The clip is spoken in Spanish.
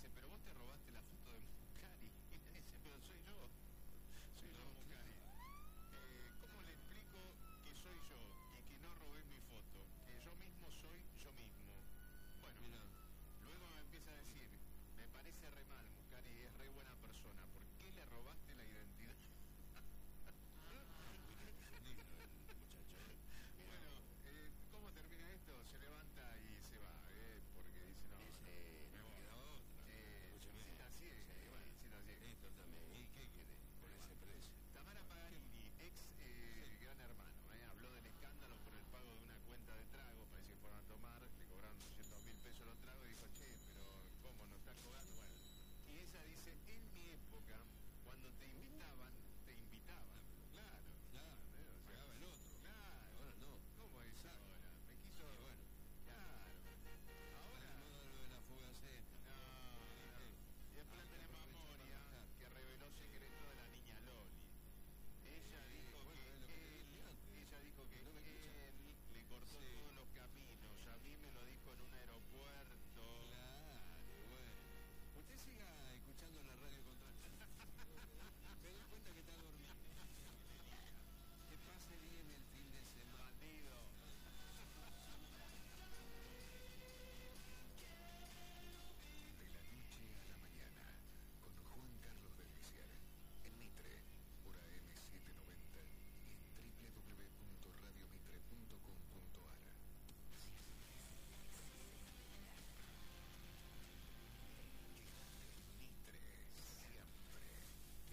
dice, pero vos te robaste la foto de Muscari. Y me dice, pero soy yo. Soy yo, Muscari. ¿Cómo le explico que soy yo y que no robé mi foto? Que yo mismo soy yo mismo. Bueno, Mira, luego me empieza a decir, me parece re mal, Muscari, es re buena persona. ¿Por qué le robaste la identidad? lindo el muchacho. Bueno, ¿cómo termina esto? Se levanta y se va, porque dice, no, No me quedaba otra. Escúcheme. cita ciega, Sí, bueno, cita ciega. esto también. ¿Y qué quiere con ese precio? Tamara Pagarini, ex Gran Hermano, habló del escándalo por el pago de una cuenta de trago, parece que fueron a tomar, le cobraron 200.000 pesos los tragos y dijo, che, pero ¿cómo no estás cobrando? Bueno, y ella dice, en mi época, cuando te invitaban,